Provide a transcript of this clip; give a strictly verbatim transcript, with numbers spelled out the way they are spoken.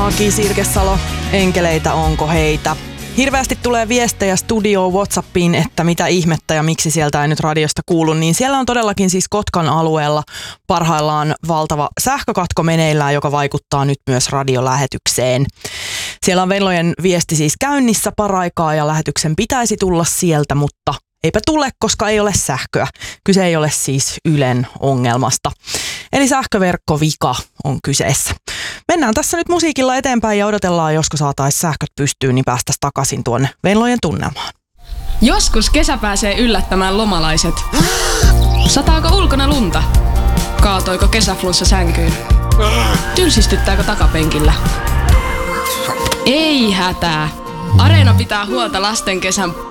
Aki Sirkesalo, enkeleitä onko heitä? Hirveästi tulee viestejä studioon WhatsAppiin, että mitä ihmettä ja miksi sieltä ei nyt radiosta kuulu, niin siellä on todellakin siis Kotkan alueella parhaillaan valtava sähkökatko meneillään, joka vaikuttaa nyt myös radiolähetykseen. Siellä on Venlojen viesti siis käynnissä paraikaa ja lähetyksen pitäisi tulla sieltä, mutta eipä tule, koska ei ole sähköä. Kyse ei ole siis Ylen ongelmasta. Eli sähköverkkovika on kyseessä. Mennään tässä nyt musiikilla eteenpäin ja odotellaan, josko saataisiin sähköt pystyyn, niin päästäisiin takaisin tuonne Venlojen tunnelmaan. Joskus kesä pääsee yllättämään lomalaiset. Sataako ulkona lunta? Kaatoiko kesäflunssa sänkyyn? Tylsistyttääkö takapenkillä? Ei hätää. Areena pitää huolta lasten kesän